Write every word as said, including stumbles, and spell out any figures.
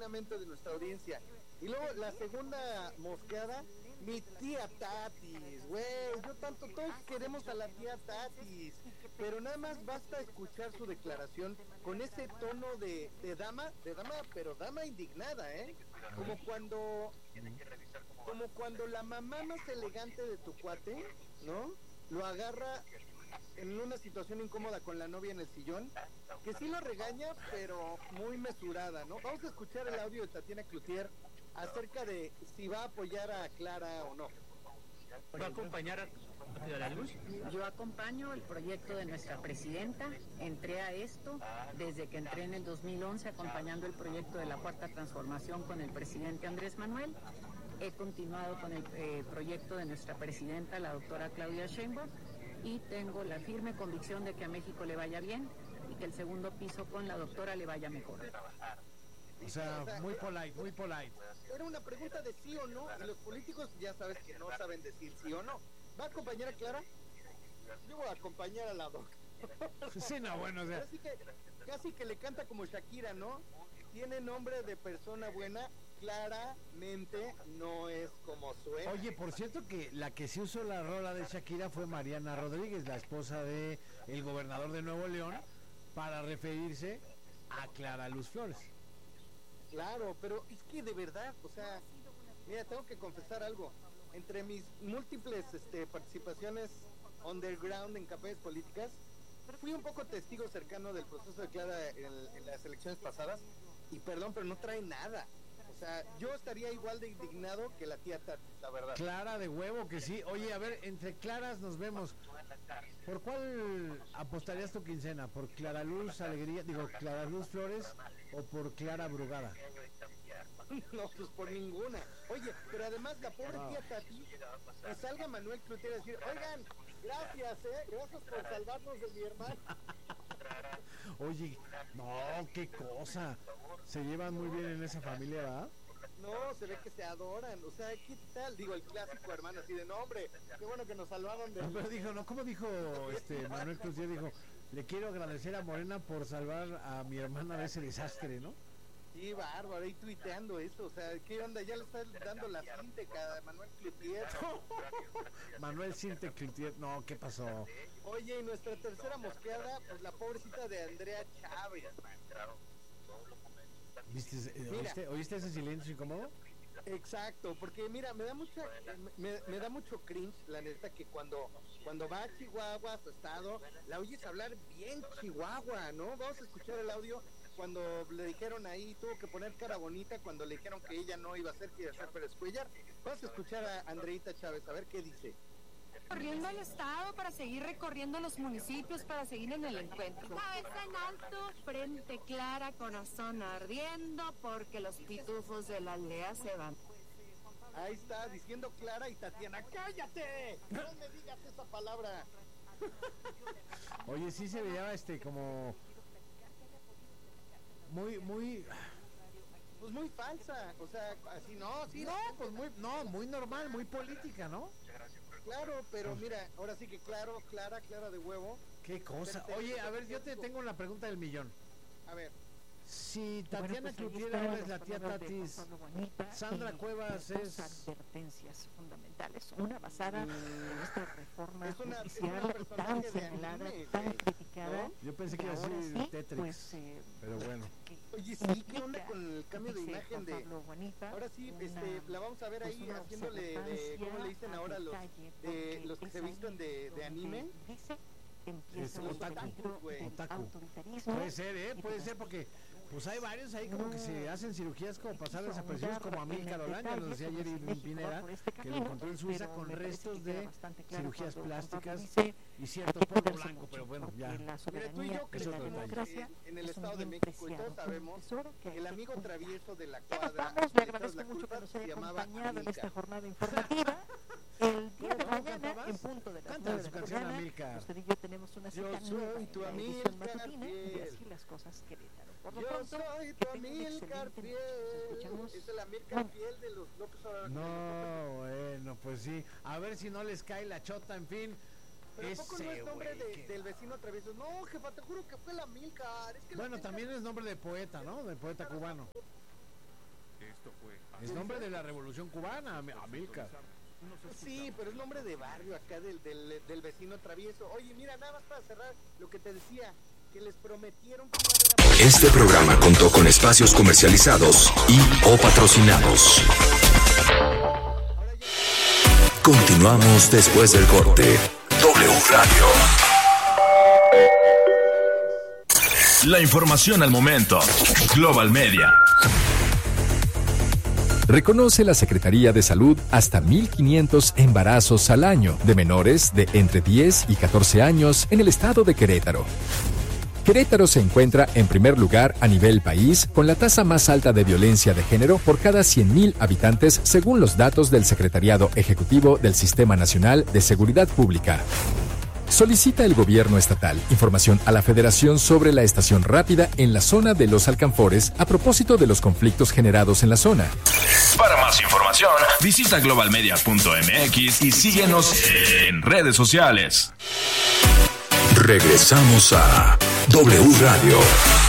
genuinamente de nuestra audiencia. Y luego la segunda mosqueada, mi tía Tatis, güey, yo tanto, todos queremos a la tía Tatis, pero nada más basta escuchar su declaración con ese tono de, de dama, de dama, pero dama indignada, ¿eh? Como cuando, como cuando la mamá más elegante de tu cuate, ¿no? Lo agarra en una situación incómoda con la novia en el sillón, que sí lo regaña, pero muy mesurada, ¿no? Vamos a escuchar el audio de Tatiana Cloutier acerca de si va a apoyar a Clara o no. ¿Va a acompañar a Partido de la Luz? Yo acompaño el proyecto de nuestra presidenta, entré a esto desde que entré en el dos mil once acompañando el proyecto de la Cuarta Transformación con el presidente Andrés Manuel, he continuado con el eh, proyecto de nuestra presidenta, la doctora Claudia Sheinbaum, y tengo la firme convicción de que a México le vaya bien y que el segundo piso con la doctora le vaya mejor. O sea, muy polite, muy polite. Era una pregunta de sí o no, y los políticos ya sabes que no saben decir sí o no. ¿Va a acompañar a Clara? Yo voy a acompañar a la doctora. Sí, no, bueno, o sea... Casi que, casi que le canta como Shakira, ¿no? Tiene nombre de persona buena, claramente no es como suena. Oye, por cierto que la que sí usó la rola de Shakira fue Mariana Rodríguez, la esposa de el gobernador de Nuevo León, para referirse a Clara Luz Flores. Claro, pero es que de verdad, o sea, mira, tengo que confesar algo. Entre mis múltiples este, participaciones underground en campañas políticas, fui un poco testigo cercano del proceso de Clara en, en las elecciones pasadas, y perdón, pero no trae nada. O sea, yo estaría igual de indignado que la tía Tati, la verdad. Clara de huevo que sí. Oye, a ver, entre Claras nos vemos. ¿Por cuál apostarías tu quincena? ¿Por Clara Luz Alegría, digo, Clara Luz Flores o por Clara Brugada? No, pues por ninguna. Oye, pero además la pobre Wow. tía Tati, que salga Manuel Cloutier a decir, oigan, gracias, eh, gracias por salvarnos de mi hermano. Oye, no, qué cosa. Se llevan muy bien en esa familia, ¿verdad? No, se ve que se adoran, o sea, ¿qué tal? Digo, el clásico hermano así de, no, hombre, qué bueno que nos salvaron de... No, pero dijo, no, ¿cómo dijo este Manuel Cloutier? Dijo, le quiero agradecer a Morena por salvar a mi hermana de ese desastre, ¿no? Sí, bárbaro, ahí tuiteando eso, o sea, ¿qué onda? Ya le estás dando la cinteca a Manuel Cloutier. Manuel Cinte Cloutier, no, ¿qué pasó? Oye, y nuestra tercera mosqueada, pues la pobrecita de Andrea Chávez. ¿Viste, eh, oíste, ¿Oíste ese silencio incómodo? Exacto, porque mira, me da mucha, me, me da mucho cringe, la neta, que cuando, cuando va a Chihuahua, a su estado, la oyes hablar bien Chihuahua, ¿no? Vamos a escuchar el audio cuando le dijeron ahí, tuvo que poner cara bonita cuando le dijeron que ella no iba a ser, que iba a ser Pérez Cuellar. Vamos a escuchar a Andreita Chávez, a ver qué dice. Corriendo el estado para seguir recorriendo los municipios para seguir en el encuentro. Cabeza en alto, frente clara, corazón ardiendo, porque los pitufos de la aldea se van. Ahí está, diciendo Clara y Tatiana, ¡cállate! No me digas esa palabra. Oye, sí se veía este como muy, muy, pues muy falsa, o sea, así no, sí, no, pues muy, no, muy normal, muy política, ¿no? Claro, pero mira, ahora sí que claro, Clara, Clara de huevo. Qué cosa. Oye, a ver, yo te tengo la pregunta del millón. A ver. Si Tatiana Bueno, pues Cloutier ahora es la tía Tatis, Sandra Cuevas es... advertencias fundamentales, una basada Mm, en esta reforma es una- es judicial una tan personaje de señalada, anime, tan güey, criticada. ¿no? Yo pensé que y iba a ahora decir sí, Tetrix, pues, eh, pero bueno. que Oye, sí, ¿qué onda implica, con el cambio de dice imagen Juan de... Pablo Bonita, Ahora sí, una, este, la vamos a ver pues, ahí una haciéndole de, observancia ¿cómo le dicen a ahora los, detalle, de, porque los que es se ahí visten de, de donde anime? dice que empieza Es el otaku, peligro güey. del Otaku. autoritarismo. Puede ser, ¿eh? y Puede de ser las porque pues hay varios ahí como que se hacen cirugías como pasar desapercibidos, como Amílcar Olaña, nos decía ayer Irving Pineda, que lo encontró en Suiza con restos de cirugías plásticas y cierto polvo blanco, pero bueno, ya. Mira, tú y yo es otro crecimos en, en el Estado de México y todos sabemos que el amigo travieso de la cuadra, Estamos, le de todas agradezco las mucho que culpas, nos se haya llamaba acompañado en esta Amílcar. jornada informativa. El día de ¿Cómo mañana, cantabas? en punto de las Canta nueve su de la canción, mañana, Amílcar. usted y yo tenemos una Yo cita soy nueva en tu la edición Amílcar matutina de fiel. Así las Cosas Querétaro. Por lo Yo pronto, soy que tu tenga un Amílcar excelente fiel. noche. Nos escuchamos. Es el Amílcar Bueno. fiel de los López Obrador. No, bueno, pues sí. A ver si no les cae la chota, en fin. Pero ¿a poco no Ese es nombre güey de, que- del vecino travieso? No, jefa, te juro que fue el Amílcar. Es que la Bueno, neta- también es nombre de poeta, ¿no? De poeta cubano. Es nombre de la Revolución Cubana, Amílcar. Sí, pero es nombre de barrio acá del, del, del vecino travieso. Oye, mira, nada más para cerrar lo que te decía, que les prometieron que iba a haber... Este programa contó con espacios comercializados y o patrocinados. Continuamos después del corte. W Radio. La información al momento. Global Media. Reconoce la Secretaría de Salud hasta mil quinientos embarazos al año de menores de entre diez y catorce años en el estado de Querétaro. Querétaro se encuentra en primer lugar a nivel país con la tasa más alta de violencia de género por cada cien mil habitantes según los datos del Secretariado Ejecutivo del Sistema Nacional de Seguridad Pública. Solicita el gobierno estatal información a la Federación sobre la estación rápida en la zona de Los Alcanfores a propósito de los conflictos generados en la zona. Para más información, visita global media punto m x y síguenos en redes sociales. Regresamos a W Radio.